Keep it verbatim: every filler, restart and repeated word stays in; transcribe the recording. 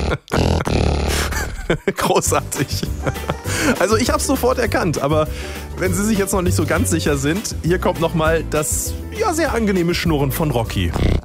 Großartig. Also ich habe es sofort erkannt, aber wenn Sie sich jetzt noch nicht so ganz sicher sind, hier kommt nochmal das ja sehr angenehme Schnurren von Rocky.